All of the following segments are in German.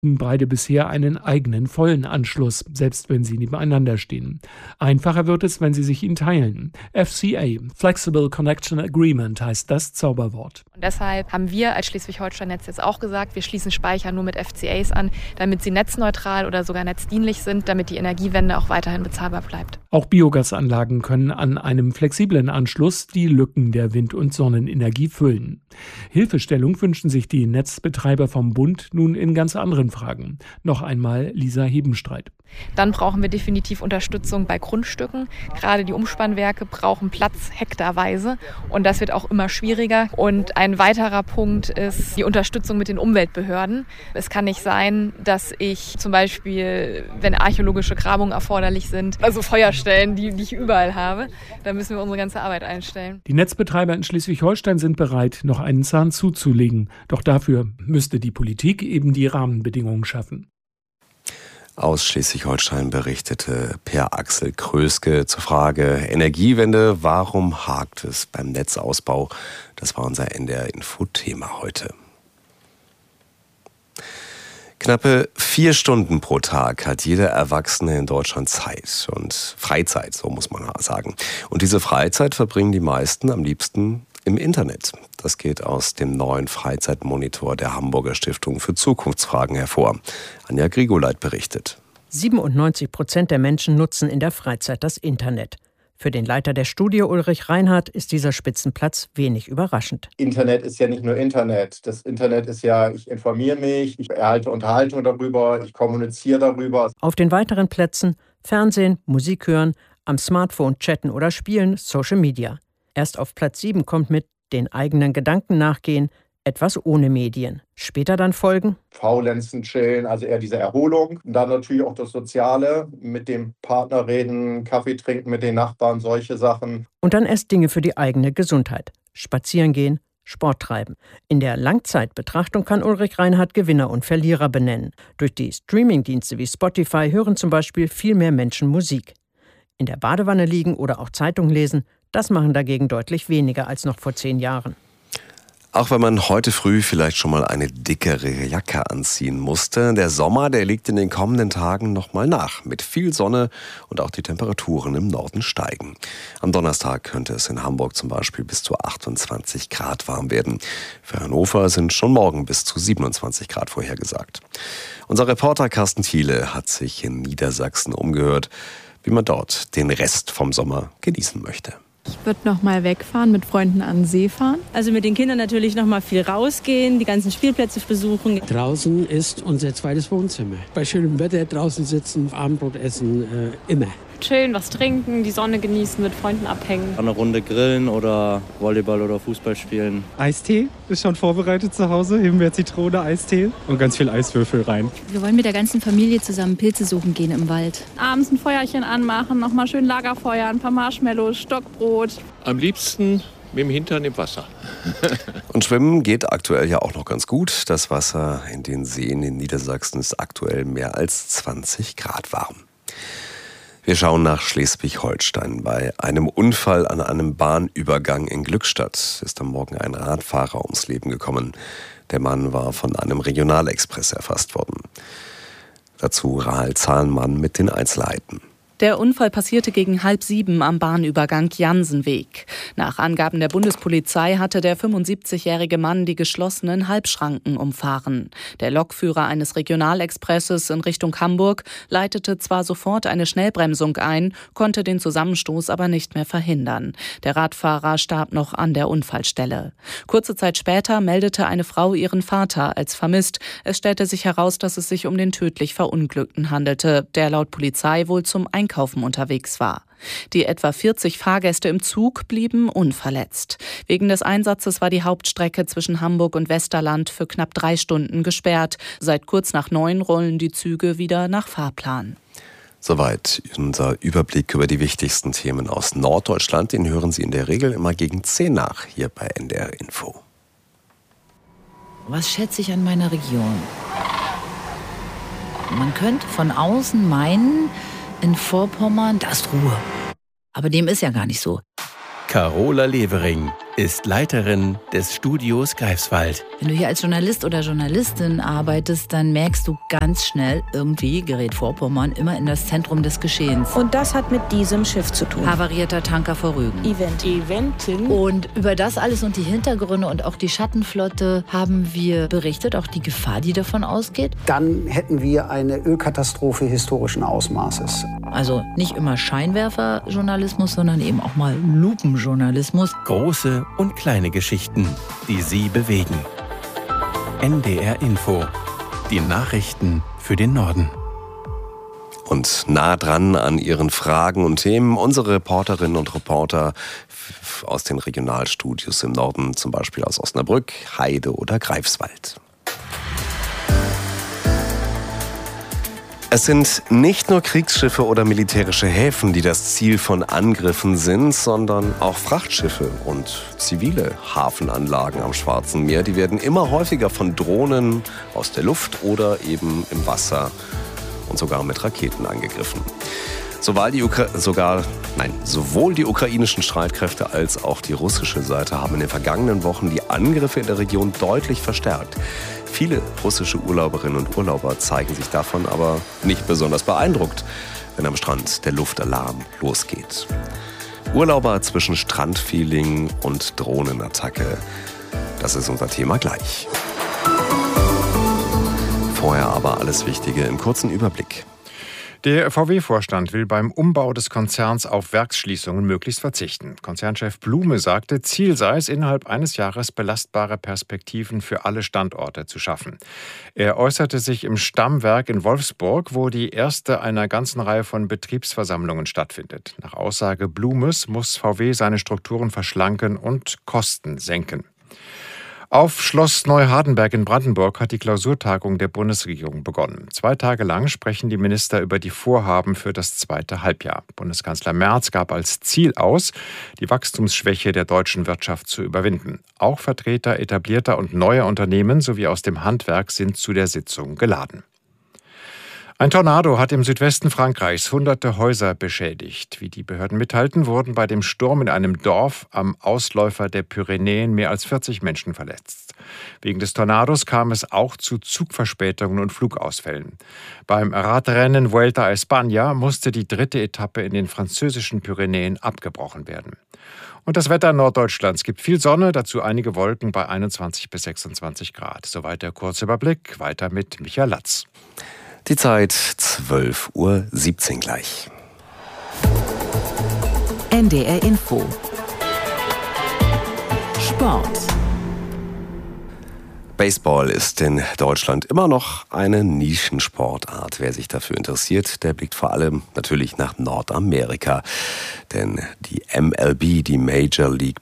hatten beide bisher einen eigenen vollen Anschluss, selbst wenn sie nebeneinander stehen. Einfacher wird es, wenn sie sich ihn teilen. FCA, Flexible Connection Agreement, heißt das Zauberwort. Und deshalb haben wir als Schleswig-Holstein-Netz jetzt auch gesagt, wir schließen Speicher nur mit FCAs an, damit sie netzneutral oder sogar netzdienlich sind, damit die Energiewende auch weiterhin bezahlbar bleibt. Auch Biogasanlagen können an einem flexiblen Anschluss die Lücken der Wind- und Sonnenenergie füllen. Hilfestellung wünschen sich die Netzbetreiber vom Bund nun in ganz anderen Fragen. Noch einmal Lisa Hebenstreit. Dann brauchen wir definitiv Unterstützung bei Grundstücken. Gerade die Umspannwerke brauchen Platz hektarweise und das wird auch immer schwieriger. Und ein weiterer Punkt ist die Unterstützung mit den Umweltbehörden. Es kann nicht sein, dass ich zum Beispiel, wenn archäologische Grabungen erforderlich sind, also Feuerstellen, die ich überall habe, da müssen wir unsere ganze Arbeit einstellen. Die Netzbetreiber in Schleswig-Holstein sind bereit, noch einen Zahn zuzulegen. Doch dafür müsste die Politik eben die Rahmenbedingungen schaffen. Aus Schleswig-Holstein berichtete Per Axel Kröske zur Frage Energiewende. Warum hakt es beim Netzausbau? Das war unser NDR-Info-Thema heute. Knappe 4 Stunden pro Tag hat jeder Erwachsene in Deutschland Zeit und Freizeit, so muss man sagen. Und diese Freizeit verbringen die meisten am liebsten im Internet. Das geht aus dem neuen Freizeitmonitor der Hamburger Stiftung für Zukunftsfragen hervor. Anja Grigoleit berichtet. 97% der Menschen nutzen in der Freizeit das Internet. Für den Leiter der Studie Ulrich Reinhardt ist dieser Spitzenplatz wenig überraschend. Internet ist ja nicht nur Internet. Das Internet ist ja, ich informiere mich, ich erhalte Unterhaltung darüber, ich kommuniziere darüber. Auf den weiteren Plätzen Fernsehen, Musik hören, am Smartphone chatten oder spielen, Social Media. Erst auf Platz 7 kommt mit den eigenen Gedanken nachgehen, etwas ohne Medien. Später dann folgen Faulenzen, chillen, also eher diese Erholung. Und dann natürlich auch das Soziale, mit dem Partner reden, Kaffee trinken mit den Nachbarn, solche Sachen. Und dann erst Dinge für die eigene Gesundheit. Spazieren gehen, Sport treiben. In der Langzeitbetrachtung kann Ulrich Reinhardt Gewinner und Verlierer benennen. Durch die Streamingdienste wie Spotify hören zum Beispiel viel mehr Menschen Musik. In der Badewanne liegen oder auch Zeitung lesen, das machen dagegen deutlich weniger als noch vor 10 Jahren. Auch wenn man heute früh vielleicht schon mal eine dickere Jacke anziehen musste, der Sommer, der liegt in den kommenden Tagen noch mal nach. Mit viel Sonne und auch die Temperaturen im Norden steigen. Am Donnerstag könnte es in Hamburg zum Beispiel bis zu 28 Grad warm werden. Für Hannover sind schon morgen bis zu 27 Grad vorhergesagt. Unser Reporter Carsten Thiele hat sich in Niedersachsen umgehört, wie man dort den Rest vom Sommer genießen möchte. Ich würde noch mal wegfahren, mit Freunden an den See fahren. Also mit den Kindern natürlich noch mal viel rausgehen, die ganzen Spielplätze besuchen. Draußen ist unser zweites Wohnzimmer. Bei schönem Wetter draußen sitzen, Abendbrot essen, immer. Chillen, was trinken, die Sonne genießen, mit Freunden abhängen. Eine Runde grillen oder Volleyball oder Fußball spielen. Eistee ist schon vorbereitet zu Hause. Himbeer, Zitrone, Eistee und ganz viel Eiswürfel rein. Wir wollen mit der ganzen Familie zusammen Pilze suchen gehen im Wald. Abends ein Feuerchen anmachen, nochmal schön Lagerfeuer, ein paar Marshmallows, Stockbrot. Am liebsten mit dem Hintern im Wasser. Und Schwimmen geht aktuell ja auch noch ganz gut. Das Wasser in den Seen in Niedersachsen ist aktuell mehr als 20 Grad warm. Wir schauen nach Schleswig-Holstein. Bei einem Unfall an einem Bahnübergang in Glückstadt ist am Morgen ein Radfahrer ums Leben gekommen. Der Mann war von einem Regionalexpress erfasst worden. Dazu Rahel Zahlmann mit den Einzelheiten. Der Unfall passierte gegen 6:30 am Bahnübergang Jansenweg. Nach Angaben der Bundespolizei hatte der 75-jährige Mann die geschlossenen Halbschranken umfahren. Der Lokführer eines Regionalexpresses in Richtung Hamburg leitete zwar sofort eine Schnellbremsung ein, konnte den Zusammenstoß aber nicht mehr verhindern. Der Radfahrer starb noch an der Unfallstelle. Kurze Zeit später meldete eine Frau ihren Vater als vermisst. Es stellte sich heraus, dass es sich um den tödlich Verunglückten handelte, der laut Polizei wohl zum Einkaufen unterwegs war. Die etwa 40 Fahrgäste im Zug blieben unverletzt. Wegen des Einsatzes war die Hauptstrecke zwischen Hamburg und Westerland für knapp 3 Stunden gesperrt. Seit kurz nach 9 rollen die Züge wieder nach Fahrplan. Soweit unser Überblick über die wichtigsten Themen aus Norddeutschland. Den hören Sie in der Regel immer gegen 10 nach hier bei NDR Info. Was schätze ich an meiner Region? Man könnte von außen meinen, in Vorpommern, da ist Ruhe. Aber dem ist ja gar nicht so. Carola Levering ist Leiterin des Studios Greifswald. Wenn du hier als Journalist oder Journalistin arbeitest, dann merkst du ganz schnell, irgendwie gerät Vorpommern immer in das Zentrum des Geschehens. Und das hat mit diesem Schiff zu tun. Havarierter Tanker vor Rügen. Eventin. Und über das alles und die Hintergründe und auch die Schattenflotte haben wir berichtet, auch die Gefahr, die davon ausgeht. Dann hätten wir eine Ölkatastrophe historischen Ausmaßes. Also nicht immer Scheinwerferjournalismus, sondern eben auch mal Lupenjournalismus. Große und kleine Geschichten, die Sie bewegen. NDR Info. Die Nachrichten für den Norden. Und nah dran an Ihren Fragen und Themen unsere Reporterinnen und Reporter aus den Regionalstudios im Norden, zum Beispiel aus Osnabrück, Heide oder Greifswald. Es sind nicht nur Kriegsschiffe oder militärische Häfen, die das Ziel von Angriffen sind, sondern auch Frachtschiffe und zivile Hafenanlagen am Schwarzen Meer. Die werden immer häufiger von Drohnen aus der Luft oder eben im Wasser und sogar mit Raketen angegriffen. Sowohl die ukrainischen Streitkräfte als auch die russische Seite haben in den vergangenen Wochen die Angriffe in der Region deutlich verstärkt. Viele russische Urlauberinnen und Urlauber zeigen sich davon aber nicht besonders beeindruckt, wenn am Strand der Luftalarm losgeht. Urlauber zwischen Strandfeeling und Drohnenattacke, das ist unser Thema gleich. Vorher aber alles Wichtige im kurzen Überblick. Der VW-Vorstand will beim Umbau des Konzerns auf Werksschließungen möglichst verzichten. Konzernchef Blume sagte, Ziel sei es, innerhalb eines Jahres belastbare Perspektiven für alle Standorte zu schaffen. Er äußerte sich im Stammwerk in Wolfsburg, wo die erste einer ganzen Reihe von Betriebsversammlungen stattfindet. Nach Aussage Blumes muss VW seine Strukturen verschlanken und Kosten senken. Auf Schloss Neuhardenberg in Brandenburg hat die Klausurtagung der Bundesregierung begonnen. 2 Tage lang sprechen die Minister über die Vorhaben für das zweite Halbjahr. Bundeskanzler Merz gab als Ziel aus, die Wachstumsschwäche der deutschen Wirtschaft zu überwinden. Auch Vertreter etablierter und neuer Unternehmen sowie aus dem Handwerk sind zu der Sitzung geladen. Ein Tornado hat im Südwesten Frankreichs hunderte Häuser beschädigt. Wie die Behörden mitteilten, wurden bei dem Sturm in einem Dorf am Ausläufer der Pyrenäen mehr als 40 Menschen verletzt. Wegen des Tornados kam es auch zu Zugverspätungen und Flugausfällen. Beim Radrennen Vuelta a España musste die 3. Etappe in den französischen Pyrenäen abgebrochen werden. Und das Wetter Norddeutschlands gibt viel Sonne, dazu einige Wolken bei 21 bis 26 Grad. Soweit der Kurzüberblick. Weiter mit Michael Latz. Die Zeit 12:17 Uhr gleich. NDR Info. Sport. Baseball ist in Deutschland immer noch eine Nischensportart. Wer sich dafür interessiert, der blickt vor allem natürlich nach Nordamerika. Denn die MLB, die Major League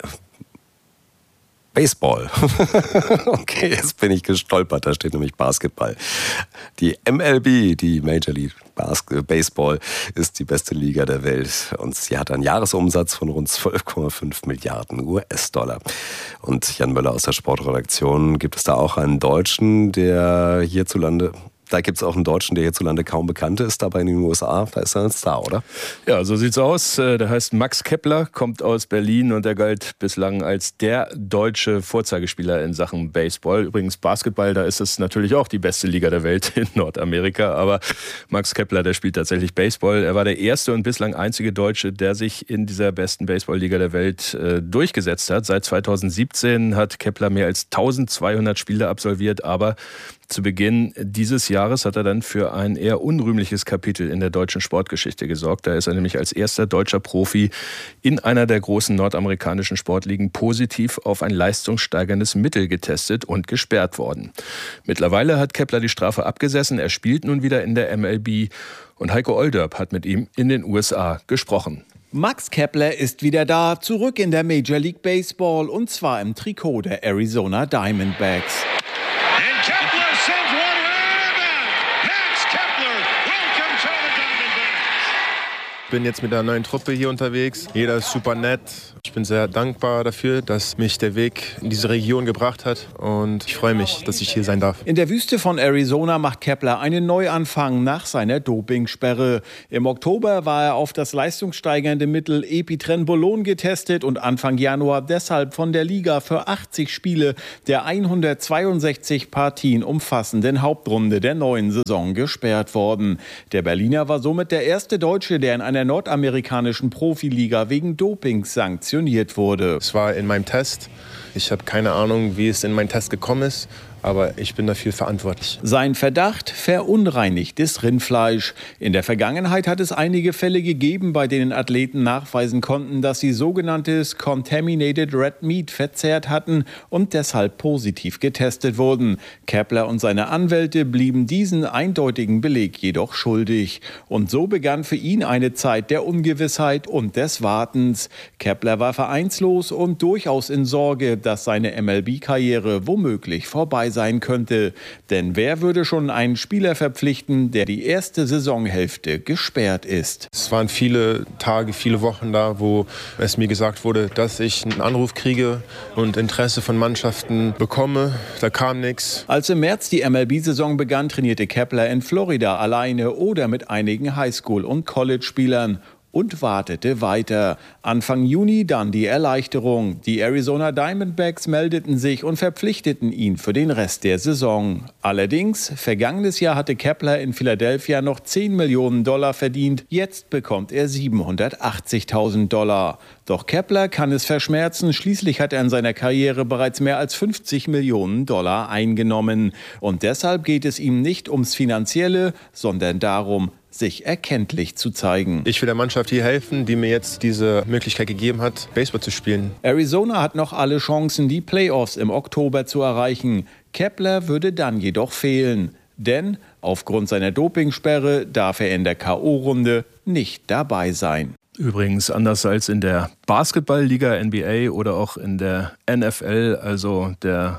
Baseball. Okay, jetzt bin ich gestolpert, da steht nämlich Basketball. Die MLB, die Major League Baseball, ist die beste Liga der Welt und sie hat einen Jahresumsatz von rund 12,5 Milliarden US-Dollar. Und Jan Möller aus der Sportredaktion, gibt es da auch einen Deutschen, der hierzulande... Da gibt es auch einen Deutschen, der hierzulande kaum bekannt ist, aber in den USA, da ist er ein Star, oder? Ja, so sieht's aus. Der heißt Max Kepler, kommt aus Berlin und er galt bislang als der deutsche Vorzeigespieler in Sachen Baseball. Übrigens Basketball, da ist es natürlich auch die beste Liga der Welt in Nordamerika, aber Max Kepler, der spielt tatsächlich Baseball. Er war der erste und bislang einzige Deutsche, der sich in dieser besten Baseballliga der Welt durchgesetzt hat. Seit 2017 hat Kepler mehr als 1200 Spiele absolviert, aber zu Beginn dieses Jahres hat er dann für ein eher unrühmliches Kapitel in der deutschen Sportgeschichte gesorgt. Da ist er nämlich als erster deutscher Profi in einer der großen nordamerikanischen Sportligen positiv auf ein leistungssteigerndes Mittel getestet und gesperrt worden. Mittlerweile hat Kepler die Strafe abgesessen. Er spielt nun wieder in der MLB und Heiko Olderb hat mit ihm in den USA gesprochen. Max Kepler ist wieder da, zurück in der Major League Baseball und zwar im Trikot der Arizona Diamondbacks. Ich bin jetzt mit einer neuen Truppe hier unterwegs. Jeder ist super nett. Ich bin sehr dankbar dafür, dass mich der Weg in diese Region gebracht hat und ich freue mich, dass ich hier sein darf. In der Wüste von Arizona macht Kepler einen Neuanfang nach seiner Dopingsperre. Im Oktober war er auf das leistungssteigernde Mittel Epitrenbolon getestet und Anfang Januar deshalb von der Liga für 80 Spiele der 162 Partien umfassenden Hauptrunde der neuen Saison gesperrt worden. Der Berliner war somit der erste Deutsche, der in einer nordamerikanischen Profiliga wegen Dopings sanktioniert wurde. Es war in meinem Test. Ich habe keine Ahnung, wie es in meinen Test gekommen ist, aber ich bin dafür verantwortlich. Sein Verdacht: verunreinigtes Rindfleisch. In der Vergangenheit hat es einige Fälle gegeben, bei denen Athleten nachweisen konnten, dass sie sogenanntes Contaminated Red Meat verzehrt hatten und deshalb positiv getestet wurden. Kepler und seine Anwälte blieben diesen eindeutigen Beleg jedoch schuldig. Und so begann für ihn eine Zeit der Ungewissheit und des Wartens. Kepler war vereinslos und durchaus in Sorge, dass seine MLB-Karriere womöglich vorbei sein könnte. Denn wer würde schon einen Spieler verpflichten, der die erste Saisonhälfte gesperrt ist? Es waren viele Tage, viele Wochen da, wo es mir gesagt wurde, dass ich einen Anruf kriege und Interesse von Mannschaften bekomme. Da kam nichts. Als im März die MLB-Saison begann, trainierte Kepler in Florida alleine oder mit einigen Highschool- und College-Spielern und wartete weiter. Anfang Juni dann die Erleichterung. Die Arizona Diamondbacks meldeten sich und verpflichteten ihn für den Rest der Saison. Allerdings, vergangenes Jahr hatte Kepler in Philadelphia noch $10 Millionen verdient. Jetzt bekommt er $780.000. Doch Kepler kann es verschmerzen. Schließlich hat er in seiner Karriere bereits mehr als $50 Millionen eingenommen. Und deshalb geht es ihm nicht ums Finanzielle, sondern darum, sich erkenntlich zu zeigen. Ich will der Mannschaft hier helfen, die mir jetzt diese Möglichkeit gegeben hat, Baseball zu spielen. Arizona hat noch alle Chancen, die Playoffs im Oktober zu erreichen. Kepler würde dann jedoch fehlen. Denn aufgrund seiner Dopingsperre darf er in der K.O.-Runde nicht dabei sein. Übrigens anders als in der Basketballliga NBA oder auch in der NFL, also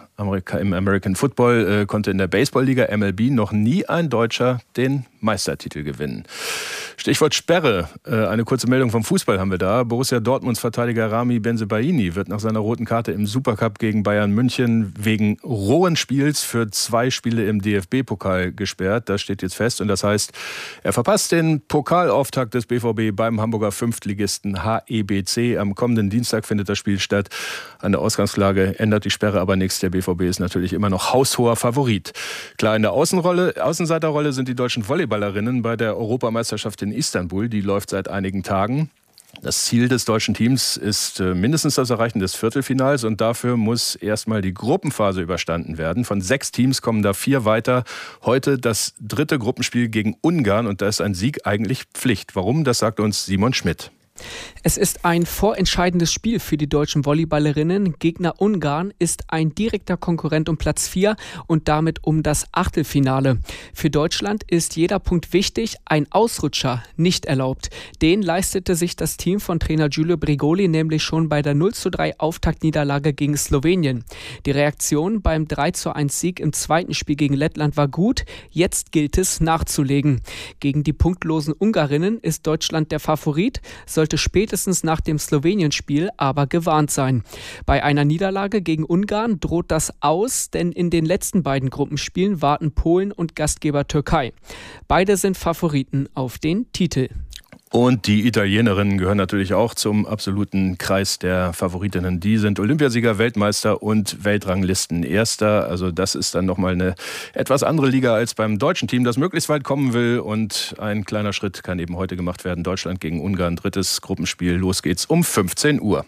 im American Football, konnte in der Baseballliga MLB noch nie ein Deutscher den Meistertitel gewinnen. Stichwort Sperre. Eine kurze Meldung vom Fußball haben wir da. Borussia Dortmunds Verteidiger Rami Bensebaini wird nach seiner roten Karte im Supercup gegen Bayern München wegen rohen Spiels für 2 Spiele im DFB-Pokal gesperrt. Das steht jetzt fest und das heißt, er verpasst den Pokalauftakt des BVB beim Hamburger Fünftligisten HEBC. Am kommenden Dienstag findet das Spiel statt. An der Ausgangslage ändert die Sperre aber nichts. Der BVB ist natürlich immer noch haushoher Favorit. Klar, in der Außenseiterrolle sind die deutschen Volleyballerinnen bei der Europameisterschaft in Istanbul. Die läuft seit einigen Tagen. Das Ziel des deutschen Teams ist mindestens das Erreichen des Viertelfinals und dafür muss erstmal die Gruppenphase überstanden werden. Von 6 Teams kommen da 4 weiter. Heute das 3. Gruppenspiel gegen Ungarn und da ist ein Sieg eigentlich Pflicht. Warum? Das sagt uns Simon Schmidt. Es ist ein vorentscheidendes Spiel für die deutschen Volleyballerinnen. Gegner Ungarn ist ein direkter Konkurrent um Platz 4 und damit um das Achtelfinale. Für Deutschland ist jeder Punkt wichtig, ein Ausrutscher nicht erlaubt. Den leistete sich das Team von Trainer Giulio Brigoli nämlich schon bei der 0:3 Auftaktniederlage gegen Slowenien. Die Reaktion beim 3:1 Sieg im zweiten Spiel gegen Lettland war gut. Jetzt gilt es nachzulegen. Gegen die punktlosen Ungarinnen ist Deutschland der Favorit, sollte spätestens nach dem Slowenien-Spiel aber gewarnt sein. Bei einer Niederlage gegen Ungarn droht das aus, denn in den letzten beiden Gruppenspielen warten Polen und Gastgeber Türkei. Beide sind Favoriten auf den Titel. Und die Italienerinnen gehören natürlich auch zum absoluten Kreis der Favoritinnen. Die sind Olympiasieger, Weltmeister und Weltranglistenerster. Also das ist dann nochmal eine etwas andere Liga als beim deutschen Team, das möglichst weit kommen will. Und ein kleiner Schritt kann eben heute gemacht werden. Deutschland gegen Ungarn, 3. Gruppenspiel. Los geht's um 15 Uhr.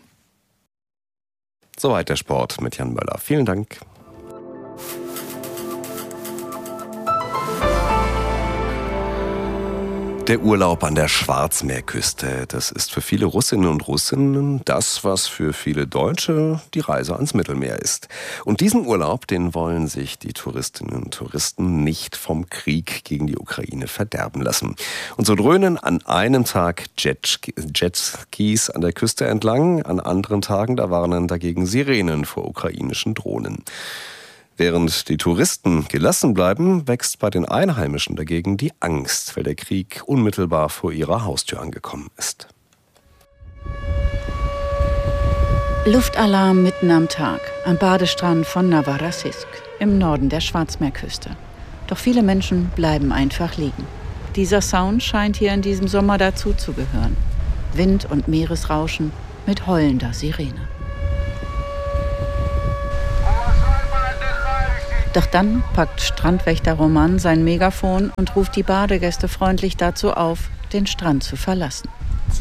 Soweit der Sport mit Jan Möller. Vielen Dank. Der Urlaub an der Schwarzmeerküste, das ist für viele Russinnen und Russen das, was für viele Deutsche die Reise ans Mittelmeer ist. Und diesen Urlaub, den wollen sich die Touristinnen und Touristen nicht vom Krieg gegen die Ukraine verderben lassen. Und so dröhnen an einem Tag Jetskis an der Küste entlang, an anderen Tagen, da warnen dagegen Sirenen vor ukrainischen Drohnen. Während die Touristen gelassen bleiben, wächst bei den Einheimischen dagegen die Angst, weil der Krieg unmittelbar vor ihrer Haustür angekommen ist. Luftalarm mitten am Tag, am Badestrand von Novorossiysk im Norden der Schwarzmeerküste. Doch viele Menschen bleiben einfach liegen. Dieser Sound scheint hier in diesem Sommer dazuzugehören. Wind und Meeresrauschen mit heulender Sirene. Doch dann packt Strandwächter Roman sein Megafon und ruft die Badegäste freundlich dazu auf, den Strand zu verlassen.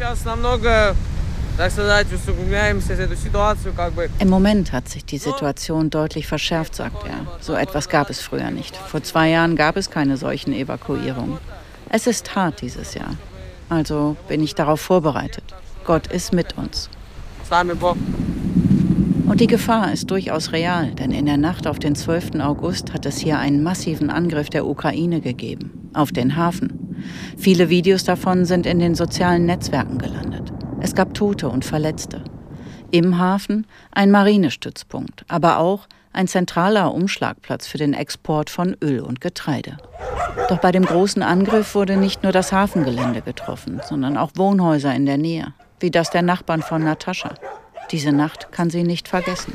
Im Moment hat sich die Situation deutlich verschärft, sagt er. So etwas gab es früher nicht. Vor 2 Jahren gab es keine solchen Evakuierungen. Es ist hart dieses Jahr. Also bin ich darauf vorbereitet. Gott ist mit uns. Und die Gefahr ist durchaus real, denn in der Nacht auf den 12. August hat es hier einen massiven Angriff der Ukraine gegeben, auf den Hafen. Viele Videos davon sind in den sozialen Netzwerken gelandet. Es gab Tote und Verletzte. Im Hafen ein Marinestützpunkt, aber auch ein zentraler Umschlagplatz für den Export von Öl und Getreide. Doch bei dem großen Angriff wurde nicht nur das Hafengelände getroffen, sondern auch Wohnhäuser in der Nähe, wie das der Nachbarn von Natascha. Diese Nacht kann sie nicht vergessen.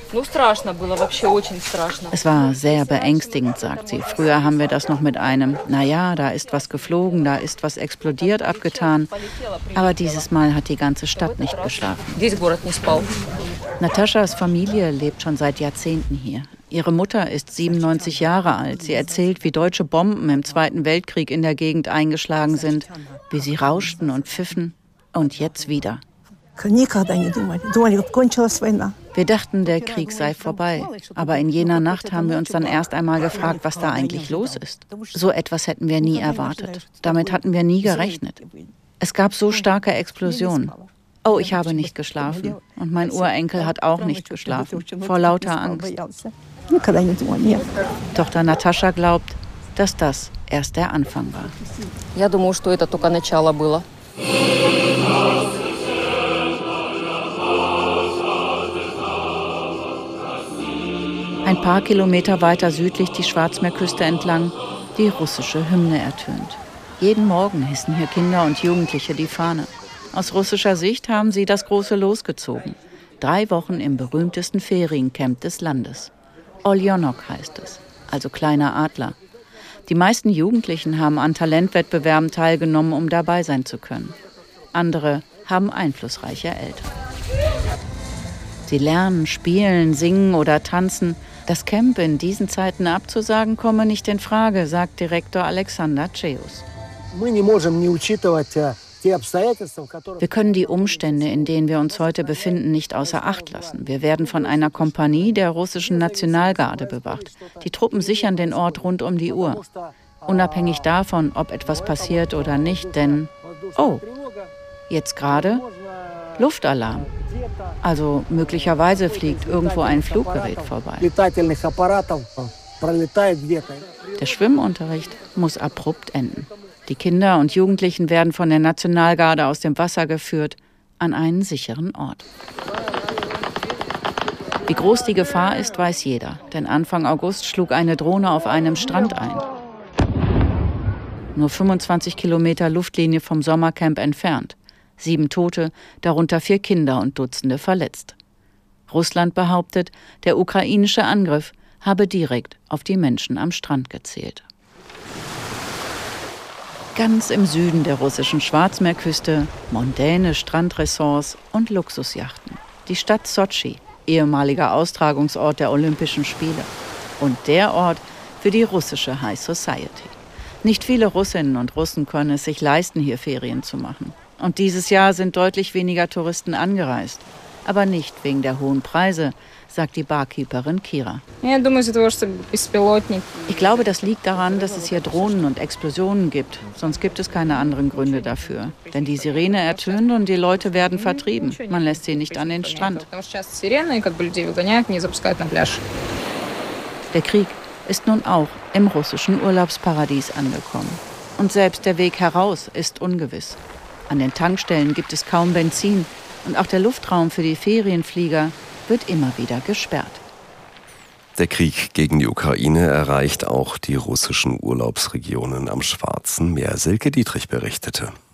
Es war sehr beängstigend, sagt sie. Früher haben wir das noch mit einem, naja, da ist was geflogen, da ist was explodiert, abgetan. Aber dieses Mal hat die ganze Stadt nicht geschlafen. Nataschas Familie lebt schon seit Jahrzehnten hier. Ihre Mutter ist 97 Jahre alt. Sie erzählt, wie deutsche Bomben im Zweiten Weltkrieg in der Gegend eingeschlagen sind, wie sie rauschten und pfiffen und jetzt wieder. Wir dachten, der Krieg sei vorbei. Aber in jener Nacht haben wir uns dann erst einmal gefragt, was da eigentlich los ist. So etwas hätten wir nie erwartet. Damit hatten wir nie gerechnet. Es gab so starke Explosionen. Oh, ich habe nicht geschlafen. Und mein Urenkel hat auch nicht geschlafen. Vor lauter Angst. Tochter Natascha glaubt, dass das erst der Anfang war. Ein paar Kilometer weiter südlich die Schwarzmeerküste entlang, die russische Hymne ertönt. Jeden Morgen hissen hier Kinder und Jugendliche die Fahne. Aus russischer Sicht haben sie das große Los gezogen. 3 Wochen im berühmtesten Feriencamp des Landes. Oljonok heißt es, also kleiner Adler. Die meisten Jugendlichen haben an Talentwettbewerben teilgenommen, um dabei sein zu können. Andere haben einflussreiche Eltern. Sie lernen, spielen, singen oder tanzen. Das Camp in diesen Zeiten abzusagen, komme nicht in Frage, sagt Direktor Alexander Ceus. Wir können die Umstände, in denen wir uns heute befinden, nicht außer Acht lassen. Wir werden von einer Kompanie der russischen Nationalgarde bewacht. Die Truppen sichern den Ort rund um die Uhr. Unabhängig davon, ob etwas passiert oder nicht, denn, oh, jetzt gerade Luftalarm. Also möglicherweise fliegt irgendwo ein Fluggerät vorbei. Der Schwimmunterricht muss abrupt enden. Die Kinder und Jugendlichen werden von der Nationalgarde aus dem Wasser geführt an einen sicheren Ort. Wie groß die Gefahr ist, weiß jeder, denn Anfang August schlug eine Drohne auf einem Strand ein. Nur 25 Kilometer Luftlinie vom Sommercamp entfernt. 7 Tote, darunter 4 Kinder und Dutzende verletzt. Russland behauptet, der ukrainische Angriff habe direkt auf die Menschen am Strand gezählt. Ganz im Süden der russischen Schwarzmeerküste mondäne Strandressorts und Luxusjachten. Die Stadt Sotschi, ehemaliger Austragungsort der Olympischen Spiele. Und der Ort für die russische High Society. Nicht viele Russinnen und Russen können es sich leisten, hier Ferien zu machen. Und dieses Jahr sind deutlich weniger Touristen angereist. Aber nicht wegen der hohen Preise, sagt die Barkeeperin Kira. Ich glaube, das liegt daran, dass es hier Drohnen und Explosionen gibt. Sonst gibt es keine anderen Gründe dafür. Denn die Sirene ertönt und die Leute werden vertrieben. Man lässt sie nicht an den Strand. Der Krieg ist nun auch im russischen Urlaubsparadies angekommen. Und selbst der Weg heraus ist ungewiss. An den Tankstellen gibt es kaum Benzin und auch der Luftraum für die Ferienflieger wird immer wieder gesperrt. Der Krieg gegen die Ukraine erreicht auch die russischen Urlaubsregionen am Schwarzen Meer. Silke Dietrich berichtete.